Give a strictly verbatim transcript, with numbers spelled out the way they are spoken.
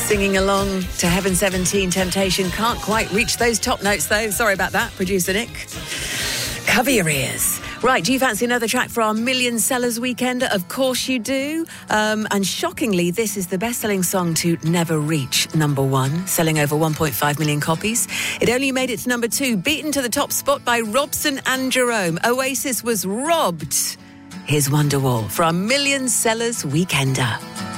Singing along to Heaven seventeen, Temptation. Can't quite reach those top notes, though. Sorry about that, producer Nick. Cover your ears. Right, do you fancy another track for our Million Sellers Weekender? Of course you do. Um, and shockingly, this is the best-selling song to never reach number one, selling over one point five million copies. It only made it to number two, beaten to the top spot by Robson and Jerome. Oasis was robbed. Here's Wonderwall for our Million Sellers Weekender.